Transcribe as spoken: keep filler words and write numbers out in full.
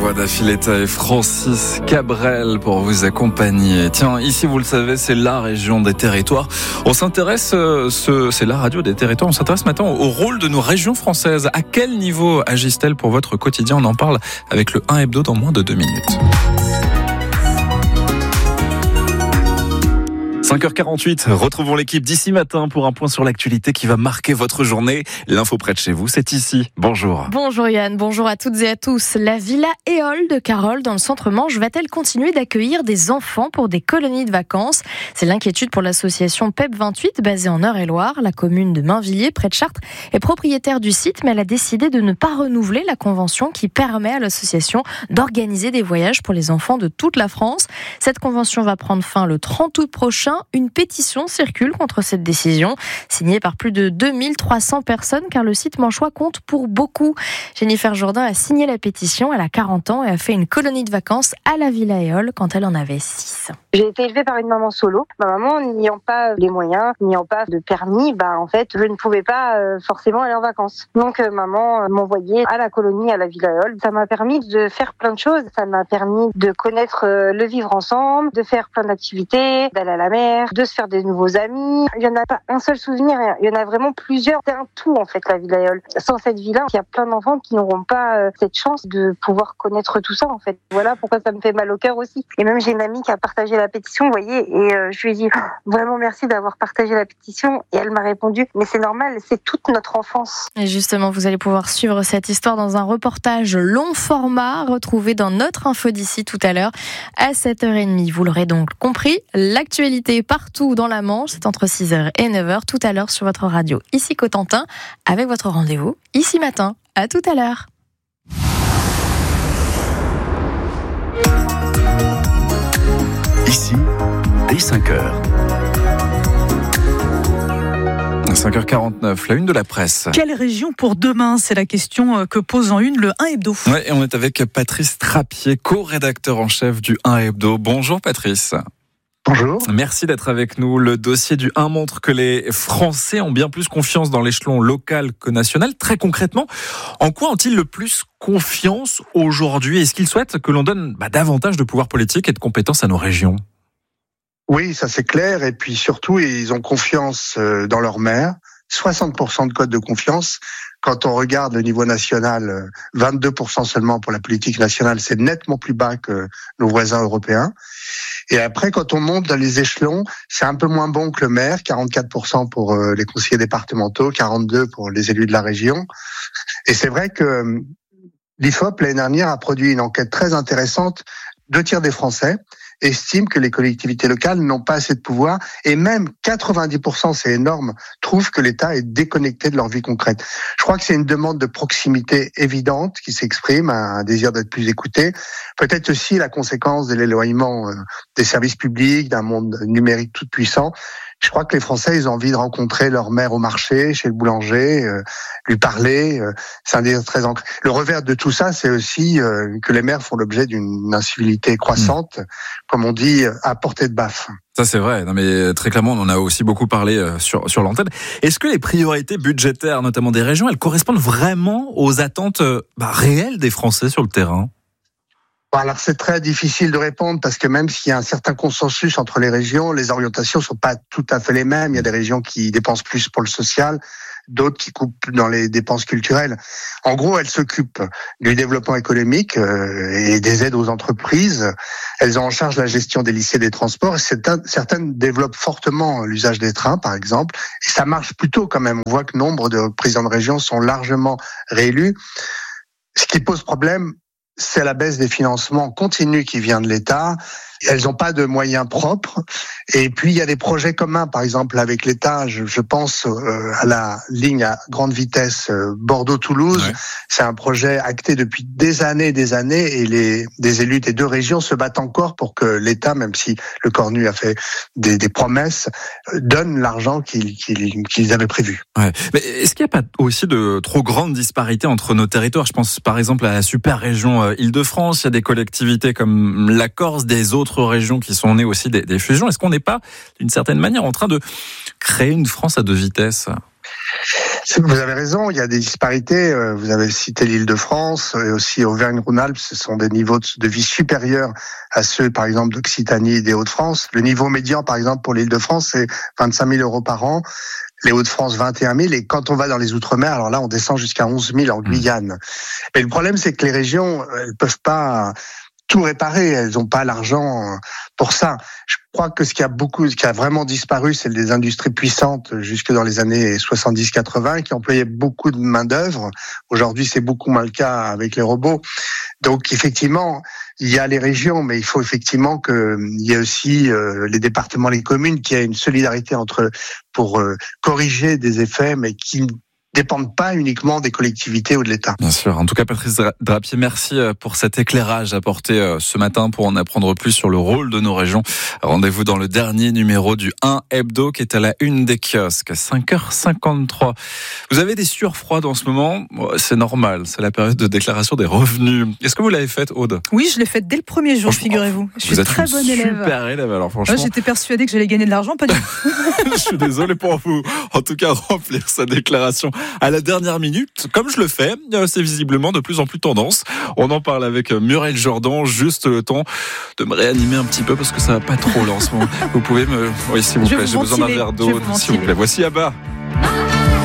voix d'Affiletta et Francis Cabrel pour vous accompagner. Tiens, ici vous le savez, c'est la région des territoires. On s'intéresse, euh, ce, c'est la radio des territoires, on s'intéresse maintenant au rôle de nos régions françaises. À quel niveau agissent-elles pour votre quotidien? On en parle avec le un Hebdo dans moins de deux minutes. cinq heures quarante-huit, retrouvons l'équipe d'ici matin pour un point sur l'actualité qui va marquer votre journée. L'info près de chez vous, c'est ici. Bonjour. Bonjour Yann, bonjour à toutes et à tous. La Villa Éole de Carole dans le centre-Manche va-t-elle continuer d'accueillir des enfants pour des colonies de vacances? C'est l'inquiétude pour l'association P E P vingt-huit basée en Eure-et-Loire. La commune de Mainvilliers, près de Chartres, est propriétaire du site, mais elle a décidé de ne pas renouveler la convention qui permet à l'association d'organiser des voyages pour les enfants de toute la France. Cette convention va prendre fin le trente août prochain. Une pétition circule contre cette décision, signée par plus de deux mille trois cents personnes, car le site manchois compte pour beaucoup. Jennifer Jourdain a signé la pétition, elle a quarante ans et a fait une colonie de vacances à la Villa Éole quand elle en avait six. J'ai été élevée par une maman solo. Ma maman, n'ayant pas les moyens, n'ayant pas de permis, bah en fait, je ne pouvais pas euh, forcément aller en vacances. Donc euh, maman euh, m'envoyait à la colonie, à la Villa Éole. Ça m'a permis de faire plein de choses. Ça m'a permis de connaître euh, le vivre ensemble, de faire plein d'activités, d'aller à la mer, de se faire des nouveaux amis. Il y en a pas un seul souvenir, il y en a vraiment plusieurs. C'est un tout en fait, la Villa Éole. Sans cette villa, il y a plein d'enfants qui n'auront pas euh, cette chance de pouvoir connaître tout ça en fait. Voilà pourquoi ça me fait mal au cœur aussi. Et même j'ai une amie qui a partagé la pétition, vous voyez, et euh, je lui ai dit oh, vraiment merci d'avoir partagé la pétition, et elle m'a répondu mais c'est normal, c'est toute notre enfance. Et justement, vous allez pouvoir suivre cette histoire dans un reportage long format retrouvé dans notre info d'ici tout à l'heure à sept heures trente. Vous l'aurez donc compris, l'actualité partout dans la Manche, c'est entre six heures et neuf heures tout à l'heure sur votre radio ici Cotentin avec votre rendez-vous ici matin. À tout à l'heure. Ici, dès cinq heures. cinq heures quarante-neuf, la une de la presse. Quelle région pour demain? C'est la question que pose en une le un Hebdo. Ouais, et on est avec Patrice Trappier, co-rédacteur en chef du un Hebdo. Bonjour Patrice. Bonjour. Merci d'être avec nous. Le dossier du un montre que les Français ont bien plus confiance dans l'échelon local que national. Très concrètement, en quoi ont-ils le plus confiance aujourd'hui? Est-ce qu'ils souhaitent que l'on donne bah, davantage de pouvoir politique et de compétences à nos régions? Oui, ça c'est clair. Et puis surtout, ils ont confiance dans leur maire. soixante pour cent de code de confiance. Quand on regarde le niveau national, vingt-deux pour cent seulement pour la politique nationale. C'est nettement plus bas que nos voisins européens. Et après, quand on monte dans les échelons, c'est un peu moins bon que le maire, quarante-quatre pour cent pour les conseillers départementaux, quarante-deux pour les élus de la région. Et c'est vrai que l'I F O P, l'année dernière, a produit une enquête très intéressante. Deux tiers des Français estiment que les collectivités locales n'ont pas assez de pouvoir, et même quatre-vingt-dix pour cent, c'est énorme, trouvent que l'État est déconnecté de leur vie concrète. Je crois que c'est une demande de proximité évidente qui s'exprime, un désir d'être plus écouté, peut-être aussi la conséquence de l'éloignement des services publics, d'un monde numérique tout puissant. Je crois que les Français, ils ont envie de rencontrer leur mère au marché, chez le boulanger, euh, lui parler. Euh, c'est un désir très ancré. Le revers de tout ça, c'est aussi euh, que les maires font l'objet d'une incivilité croissante, mmh. comme on dit, à portée de baffe. Ça c'est vrai, non mais très clairement on en a aussi beaucoup parlé sur sur l'antenne. Est-ce que les priorités budgétaires, notamment des régions, elles correspondent vraiment aux attentes bah, réelles des Français sur le terrain? Alors c'est très difficile de répondre parce que même s'il y a un certain consensus entre les régions, les orientations sont pas tout à fait les mêmes. Il y a des régions qui dépensent plus pour le social, d'autres qui coupent dans les dépenses culturelles. En gros, elles s'occupent du développement économique euh, et des aides aux entreprises. Elles ont en charge la gestion des lycées, des transports. Certaines développent fortement l'usage des trains, par exemple. Et ça marche plutôt quand même. On voit que nombre de présidents de région sont largement réélus. Ce qui pose problème, c'est la baisse des financements continue qui vient de l'État. Elles n'ont pas de moyens propres. Et puis, il y a des projets communs, par exemple, avec l'État. Je, je pense euh, à la ligne à grande vitesse euh, Bordeaux-Toulouse. Ouais. C'est un projet acté depuis des années et des années. Et les des élus des deux régions se battent encore pour que l'État, même si le Cornu a fait des, des promesses, donne l'argent qu'ils, qu'ils, qu'ils avaient prévu. Ouais. Mais est-ce qu'il n'y a pas aussi de trop grandes disparités entre nos territoires? Je pense, par exemple, à la super région euh, Île-de-France. Il y a des collectivités comme la Corse, des autres régions qui sont nées aussi des, des fusions. Est-ce qu'on n'est pas, d'une certaine manière, en train de créer une France à deux vitesses ? Vous avez raison, il y a des disparités. Vous avez cité l'Île-de-France et aussi Auvergne-Rhône-Alpes. Ce sont des niveaux de vie supérieurs à ceux, par exemple, d'Occitanie et des Hauts-de-France. Le niveau médian, par exemple, pour l'Île-de-France, c'est vingt-cinq mille euros par an. Les Hauts-de-France, vingt et un mille. Et quand on va dans les Outre-mer, alors là, on descend jusqu'à onze mille en Guyane. Mais le problème, c'est que les régions, elles peuvent pas tout réparer. Elles n'ont pas l'argent pour ça. Je crois que ce qui a beaucoup, ce qui a vraiment disparu, c'est des industries puissantes jusque dans les années soixante-dix quatre-vingts qui employaient beaucoup de main d'œuvre. Aujourd'hui, c'est beaucoup moins le cas avec les robots. Donc, effectivement, il y a les régions, mais il faut effectivement qu'il y ait aussi euh, les départements, les communes, qui aient une solidarité entre pour euh, corriger des effets, mais qui dépendent pas uniquement des collectivités ou de l'État. Bien sûr. En tout cas, Patrice Drapier, merci pour cet éclairage apporté ce matin pour en apprendre plus sur le rôle de nos régions. Rendez-vous dans le dernier numéro du un Hebdo qui est à la une des kiosques, cinq heures cinquante-trois. Vous avez des sueurs froides en ce moment, c'est normal, c'est la période de déclaration des revenus. Est-ce que vous l'avez faite, Aude ? Oui, je l'ai faite dès le premier jour, figurez-vous. Je suis vous êtes très une bonne élève. Super élève, alors franchement. Ouais, j'étais persuadée que j'allais gagner de l'argent, pas du tout. Je suis désolé pour vous. En tout cas, remplir sa déclaration à la dernière minute, comme je le fais, c'est visiblement de plus en plus tendance. On en parle avec Muriel Jordan, juste le temps de me réanimer un petit peu parce que ça va pas trop là en ce moment. Vous pouvez me... Oui, s'il vous plaît, j'ai besoin d'un verre d'eau, s'il vous plaît. Voici Abba.